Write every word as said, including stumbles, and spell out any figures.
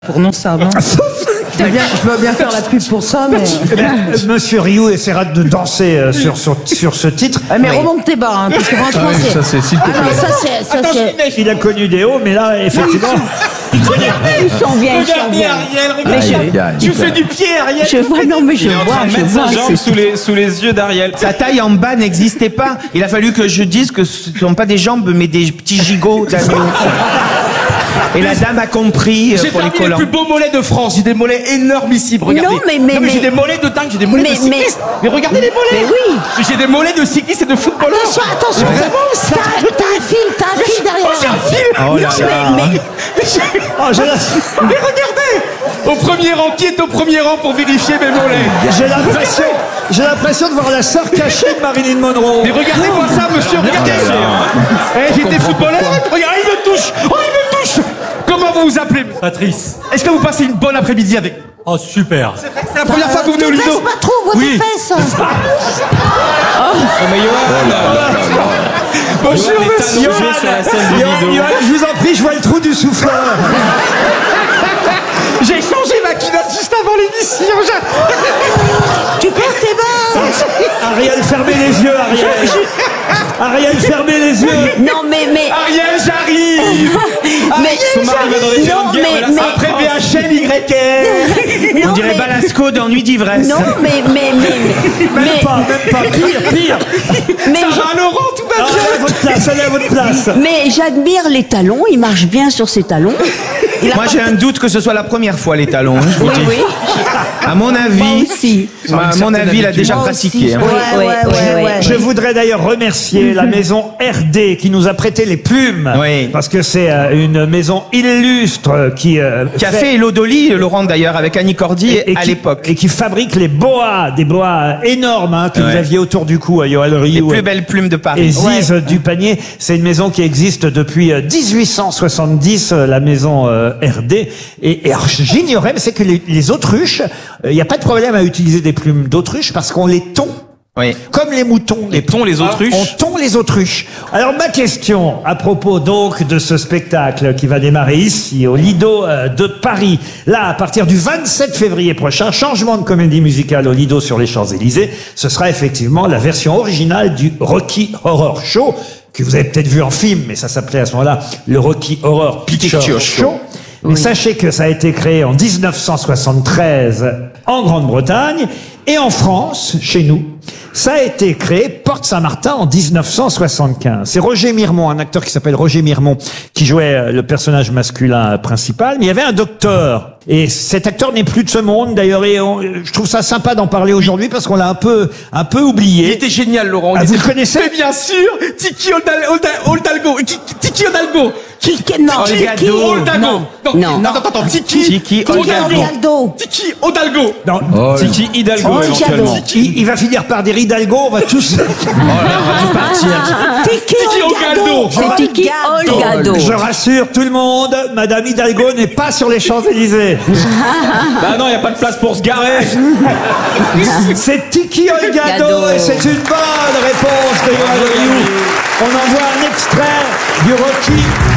Pour non ça, non. Je veux, bien, je veux bien faire la pub pour ça, mais... Eh bien, Monsieur Rioux essaiera de danser euh, sur, sur, sur ce titre. Ah, mais remonte tes bas, hein, parce que franchement, Ah oui, c'est... ça, c'est s'il te Ah non, plaît. ça c'est... Ça, c'est... Il a connu des hauts, mais là, effectivement... Ils sont bien, ils sont Regardez bien. Ariel, Mais regarde. je, Aïe, aïe, Tu aïe. fais du pied, Ariel. je vois, non mais je Il est en vois, train de je mettre vois. sa jambe c'est- sous les, sous les yeux d'Ariel. Sa taille en bas n'existait pas. Il a fallu que je dise que ce ne sont pas des jambes, mais des petits gigots d'agneau. Et la dame a compris euh, J'ai pour les parmi les collants. plus beaux mollets de France. J'ai des mollets énormissimes. Regardez. Non, mais- mais- j'ai mais- des mollets de dingue. J'ai des mollets Mais- de cyclistes. Mais, regardez les mollets. Mais oui. J'ai des mollets de cyclistes et de footballeurs. Attention, attention, t'as t'as un fil, t'as un fil derrière. Oh, j'ai un fil. Oh là là. Mais, mais- Oh, j'ai la- Mais regardez. Au premier rang, qui est au premier rang pour vérifier mes mollets? j'ai l'impression j'ai l'impression de voir la sœur cachée de Marilyn Monroe. Mais regardez-moi ça, monsieur. Regardez. Eh, j'étais footballeur. Regardez, il me touche. Oh, il me touche. Comment vous vous appelez? Patrice. Est-ce que vous passez une bonne après-midi avec? Oh, super. C'est la première fois que vous venez au Te Lido. baisse pas trop, vois Oui. tes fesses. Bonjour, monsieur. Johan, Johan, Johan, je vous en prie, je vois le trou du souffleur. J'ai changé ma culotte juste avant l'émission. Tu perds tes bas. Ariel, fermez les yeux, Ariel. Ariel, fermez les yeux. Non mais, mais... Ariel, j'arrive. mais Son mari va dans les terrains non, de guerre, mais, là. mais, Après B H L, Y R. non, On dirait mais- Balasco dans Nuit d'ivresse. Non, mais, mais, mais, Même mais, pas, même pas. Pire, pire. mais, Ça je- va, Laurent, tout va Ah, bien. allez à votre place, allez à votre place. mais j'admire les talons, il marche bien sur ses talons. Il a Moi, pas- j'ai un doute que ce soit la première fois, les talons. hein, je vous Oui, dis. oui. À mon avis, Moi aussi. à mon avis, il a déjà Moi pratiqué. aussi. hein. Ouais, ouais, ouais, ouais. Je voudrais d'ailleurs remercier la maison R D qui nous a prêté les plumes. Oui. Parce que c'est euh, une maison illustre qui... euh, Qui a fait Hello Dolly, Laurent d'ailleurs, avec Annie Cordy et, et à qui, l'époque. et qui fabrique les boas, des boas énormes hein, que Ouais. vous aviez autour du cou à Johan Les Rioux. plus et- belles plumes de Et Paris. Ziz du Panier, c'est une maison qui existe depuis euh, dix-huit cent soixante-dix, euh, la maison euh, R D. Et, et alors, j'ignorais, mais c'est que les, les autruches, il n'y a pas de problème à utiliser des plumes d'autruche parce qu'on les tond. Oui. Comme les moutons. Les tons, les autruches. On tond les autruches. Alors ma question à propos donc de ce spectacle qui va démarrer ici au Lido euh, de Paris. Là, à partir du vingt-sept février prochain, changement de comédie musicale au Lido sur les Champs-Élysées. Ce sera effectivement la version originale du Rocky Horror Show que vous avez peut-être vu en film, mais ça s'appelait à ce moment-là le Rocky Horror Picture, Picture Show. Show. Mais sachez que ça a été créé en dix-neuf cent soixante-treize en Grande-Bretagne et en France, chez nous, ça a été créé Porte Saint-Martin en dix-neuf cent soixante-quinze. C'est Roger Mirmont, un acteur qui s'appelle Roger Mirmont, qui jouait euh, le personnage masculin principal. Mais il y avait un docteur. Et cet acteur n'est plus de ce monde, d'ailleurs, et on- je trouve ça sympa d'en parler aujourd'hui parce qu'on l'a un peu, un peu Il oublié. était génial, Laurent. Ah, Il vous était- le connaissez? Mais bien sûr. Tiki Oldal- Oldal- Oldalgo. Ki- Tiki Odalgo. Qui, qui, non, Olgado. qui- Oldago. non, non. Attends, attends, attends. Tiki. Tiki Olgado. Olgado. Tiki Odalgo. Non, Oh, là. Tiki Hidalgo, Olgado. éventuellement. il, il va finir par dire Hidalgo, on va tous... Tiki Tiki Olgado. C'est Tiki Olgado. Je rassure tout le monde, Madame Hidalgo n'est pas sur les Champs-Élysées. Bah non, il n'y a pas de place pour se garer. C'est Tiki Olgado Olgado. et c'est une bonne réponse de Johan Rioux. On envoie un extrait du Rocky